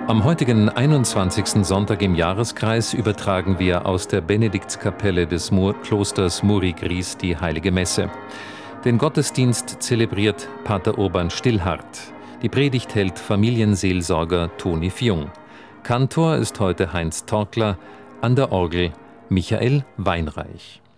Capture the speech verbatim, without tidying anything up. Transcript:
Am heutigen einundzwanzigsten Sonntag im Jahreskreis übertragen wir aus der Benediktskapelle des Mur Klosters Muri-Gries die Heilige Messe. Den Gottesdienst zelebriert Pater Urban Stillhardt. Die Predigt hält Familienseelsorger Toni Fjung. Kantor ist heute Heinz Torkler, an der Orgel Michael Weinreich.